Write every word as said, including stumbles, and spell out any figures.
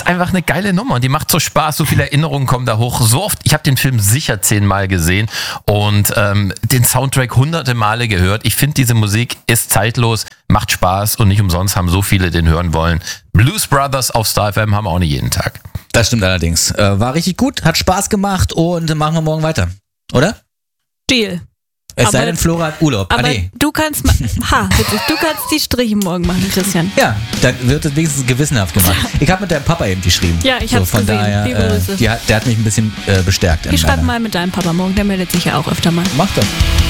ist einfach eine geile Nummer und die macht so Spaß, so viele Erinnerungen kommen da hoch. So oft, ich habe den Film sicher zehnmal gesehen und ähm, den Soundtrack hunderte Male gehört. Ich finde, diese Musik ist zeitlos, macht Spaß und nicht umsonst haben so viele den hören wollen. Blues Brothers auf Star F M haben wir auch nicht jeden Tag. Das stimmt allerdings. Äh, war richtig gut, hat Spaß gemacht und machen wir morgen weiter, oder? Deal. Es aber, sei denn, Flora hat Urlaub. Aber ah, nee. du kannst ma- ha, witzig, du kannst die Striche morgen machen, Christian. Ja, dann wird es wenigstens gewissenhaft gemacht. Ich habe mit deinem Papa eben geschrieben. Ja, ich so, hab's von gesehen. daher, Liebe Grüße. äh, die hat, der hat mich ein bisschen äh, bestärkt. Ich schreibe mal mit deinem Papa morgen, der meldet sich ja auch öfter mal. Mach das.